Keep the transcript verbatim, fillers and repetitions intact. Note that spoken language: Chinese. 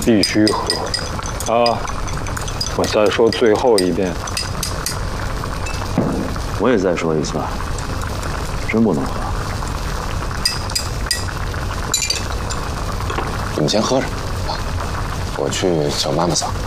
必须喝。啊，我再说最后一遍。 我也再说一次，真不能喝。 你们先喝着，我去叫妈妈桑。